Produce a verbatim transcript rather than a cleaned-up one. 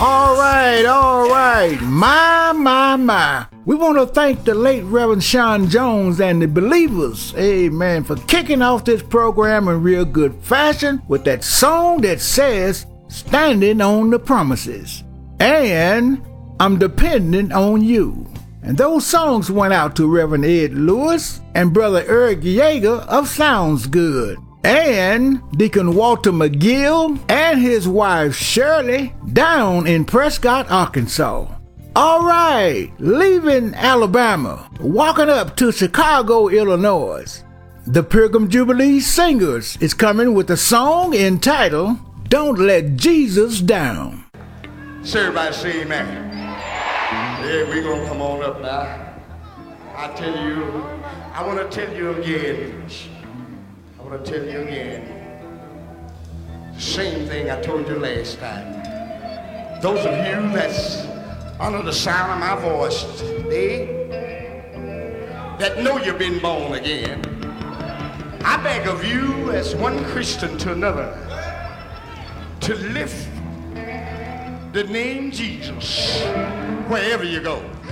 All right, all right. My, my, my. We want to thank the late Reverend Sean Jones and the Believers, amen, for kicking off this program in real good fashion with that song that says, Standing on the Promises. And I'm dependent on you. And those songs went out to Reverend Ed Lewis and Brother Eric Yeager of Sounds Good. And Deacon Walter McGill and his wife Shirley down in Prescott, Arkansas. All right, leaving Alabama, walking up to Chicago, Illinois. The Pilgrim Jubilee Singers is coming with a song entitled, Don't Let Jesus Down. So everybody say amen. Yeah, we're going to come on up now. I tell you, I want to tell you again. I want to tell you again. The same thing I told you last time. Those of you that's under the sound of my voice today, that know you've been born again, I beg of you as one Christian to another to lift the name Jesus wherever you go.